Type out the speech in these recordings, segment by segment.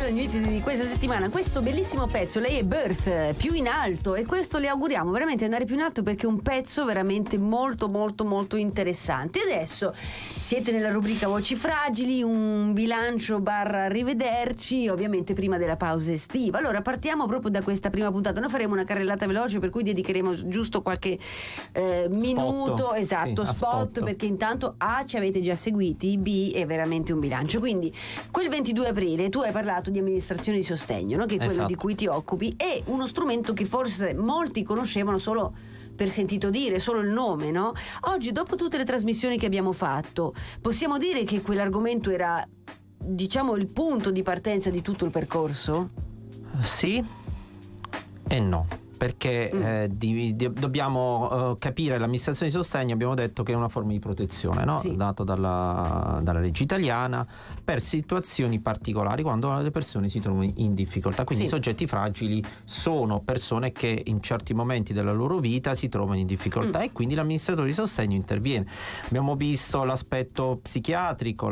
delle news di questa settimana, questo bellissimo pezzo, lei è Birth, più in alto, e questo le auguriamo veramente andare più in alto, perché è un pezzo veramente molto molto molto interessante. Adesso siete nella rubrica Voci Fragili, un bilancio / arrivederci, ovviamente prima della pausa estiva. Allora partiamo proprio da questa prima puntata, noi faremo una carrellata veloce per cui dedicheremo giusto qualche minuto, esatto, sì, spot, perché intanto A, ci avete già seguiti, B, è veramente un bilancio. Quindi quel 22 aprile tu hai parlato di amministrazione di sostegno, no? Che è quello Esatto. di cui ti occupi, è uno strumento che forse molti conoscevano solo per sentito dire, solo il nome, no? Oggi, dopo tutte le trasmissioni che abbiamo fatto, possiamo dire che quell'argomento era, diciamo, il punto di partenza di tutto il percorso? Sì e no, perché dobbiamo capire l'amministrazione di sostegno. Abbiamo detto che è una forma di protezione, no? Sì. Dato dalla legge italiana per situazioni particolari, quando le persone si trovano in difficoltà. Quindi Sì. i soggetti fragili sono persone che in certi momenti della loro vita si trovano in difficoltà e quindi l'amministratore di sostegno interviene. Abbiamo visto l'aspetto psichiatrico,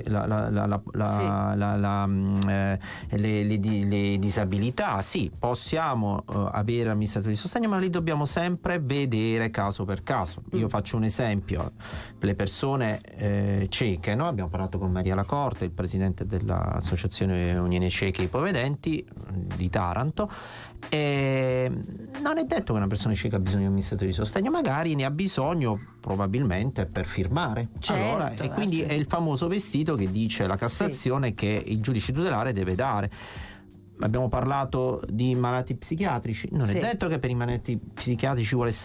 le disabilità. Sì, possiamo avere amministratori di sostegno, ma li dobbiamo sempre vedere caso per caso. Io faccio un esempio: le persone cieche, no? Abbiamo parlato con Maria Lacorte, il presidente dell'associazione Unione Cieche e Ipovedenti di Taranto, e non è detto che una persona cieca ha bisogno di un amministratore di sostegno, magari ne ha bisogno probabilmente per firmare. Certo, e quindi è il famoso vestito che dice la Cassazione che il giudice tutelare deve dare. Abbiamo parlato di malati psichiatrici, non Sì. è detto che per i malati psichiatrici vuole